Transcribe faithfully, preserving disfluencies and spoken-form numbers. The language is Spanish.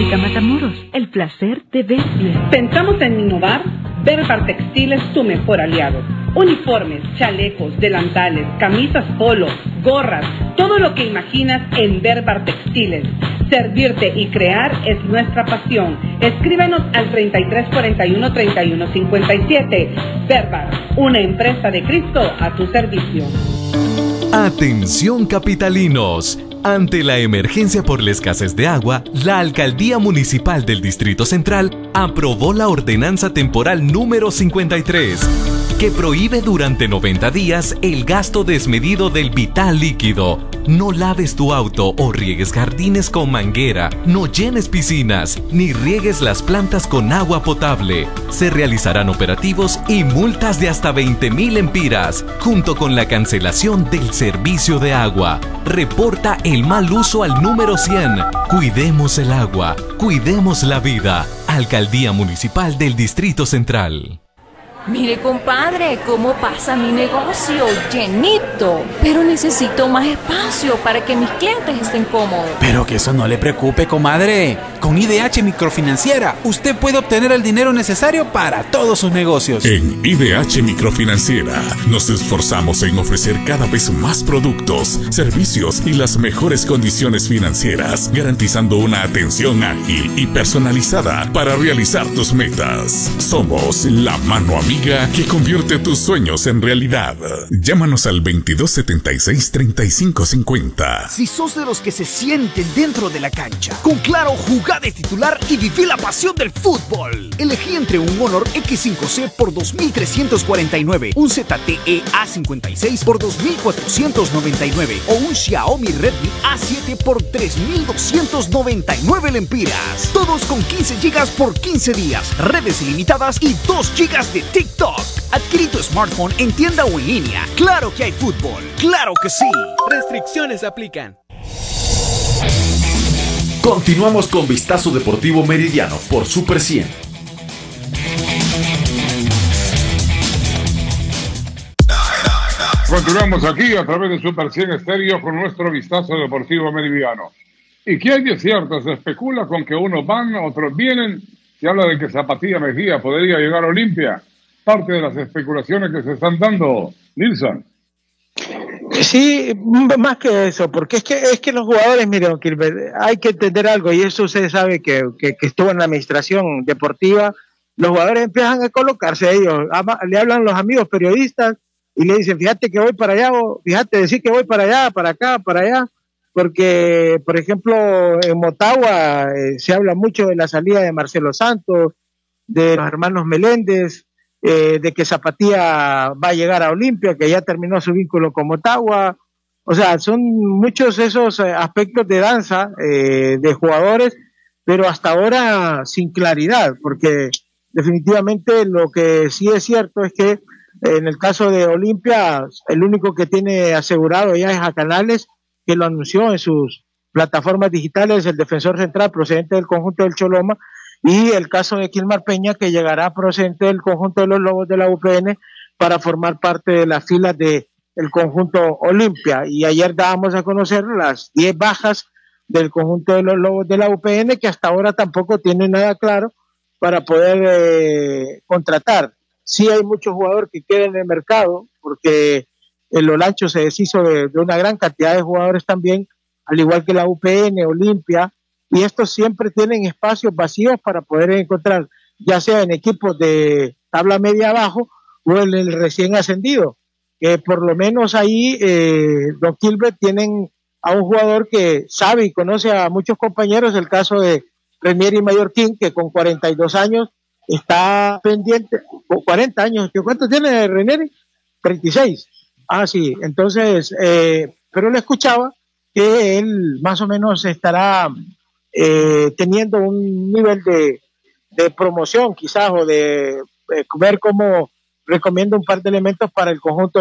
Fábrica Matamoros, el placer de ver bien. Pensamos en innovar. Berbar Textil es tu mejor aliado. Uniformes, chalecos, delantales, camisas polo, gorras, todo lo que imaginas en Berbar Textiles. Servirte y crear es nuestra pasión. Escríbenos al treinta y tres cuarenta y uno, treinta y uno cincuenta y siete. Berbar, una empresa de Cristo a tu servicio. Atención capitalinos. Ante la emergencia por la escasez de agua, la Alcaldía Municipal del Distrito Central aprobó la Ordenanza Temporal número cincuenta y tres, que prohíbe durante noventa días el gasto desmedido del vital líquido. No laves tu auto o riegues jardines con manguera, no llenes piscinas, ni riegues las plantas con agua potable. Se realizarán operativos y multas de hasta veinte mil empiras, junto con la cancelación del servicio de agua. Reporta el mal uso al número cien. Cuidemos el agua, cuidemos la vida. Alcaldía Municipal del Distrito Central. Mire, compadre, cómo pasa mi negocio, llenito. Pero necesito más espacio para que mis clientes estén cómodos. Pero que eso no le preocupe, comadre. Con I D H Microfinanciera, usted puede obtener el dinero necesario para todos sus negocios. En I D H Microfinanciera nos esforzamos en ofrecer cada vez más productos, servicios y las mejores condiciones financieras, garantizando una atención ágil y personalizada para realizar tus metas. Somos la mano amiga que convierte tus sueños en realidad. Llámanos al veintidós setenta y seis, treinta y cinco cincuenta. Si sos de los que se sienten dentro de la cancha, con Claro, jugá de titular y viví la pasión del fútbol. Elegí entre un Honor X cinco C por dos mil trescientos cuarenta y nueve, un Z T E A cincuenta y seis por dos mil cuatrocientos noventa y nueve o un Xiaomi Redmi A siete por tres mil doscientos noventa y nueve lempiras. Todos con quince gigas por quince días, redes ilimitadas y dos gigas de TikTok. Adquirí tu smartphone en tienda o en línea. ¡Claro que hay fútbol! ¡Claro que sí! Restricciones aplican. Continuamos con Vistazo Deportivo Meridiano por Super cien. Continuamos aquí a través de Super cien Estéreo con nuestro Vistazo Deportivo Meridiano. ¿Y qué hay de cierto? Se especula con que unos van, otros vienen. Se habla de que Zapatilla Mejía podría llegar a Olimpia. Parte de las especulaciones que se están dando, Nilsson. Sí, más que eso, porque es que es que los jugadores, miren, Gilbert, hay que entender algo, y eso usted sabe que, que, que estuvo en la administración deportiva. Los jugadores empiezan a colocarse ellos, ama, le hablan los amigos periodistas y le dicen, fíjate que voy para allá, o fíjate, decir que voy para allá, para acá, para allá, porque, por ejemplo, en Motagua eh, se habla mucho de la salida de Marcelo Santos, de los hermanos Meléndez, Eh, de que Zapatía va a llegar a Olimpia, que ya terminó su vínculo con Motagua. O sea, son muchos esos eh, aspectos de danza eh, de jugadores, pero hasta ahora sin claridad, porque definitivamente lo que sí es cierto es que eh, en el caso de Olimpia, el único que tiene asegurado ya es a Canales, que lo anunció en sus plataformas digitales, el defensor central procedente del conjunto del Choloma, y el caso de Kilmar Peña, que llegará procedente del conjunto de los Lobos de la U P N para formar parte de las filas del conjunto Olimpia. Y ayer dábamos a conocer las diez bajas del conjunto de los Lobos de la U P N, que hasta ahora tampoco tienen nada claro para poder eh, contratar. Sí hay muchos jugadores que quieren en el mercado, porque el Olancho se deshizo de, de una gran cantidad de jugadores también, al igual que la U P N, Olimpia, y estos siempre tienen espacios vacíos para poder encontrar, ya sea en equipos de tabla media abajo o en el recién ascendido, que por lo menos ahí, eh, Don Gilbert, tienen a un jugador que sabe y conoce a muchos compañeros, el caso de Renieri Mallorquín, que con cuarenta y dos años está pendiente, cuarenta años, ¿cuánto tiene Renieri? treinta y seis. Ah, sí, entonces, eh, pero le escuchaba que él más o menos estará Eh, teniendo un nivel de, de promoción quizás, o de eh, ver cómo recomienda un par de elementos para el conjunto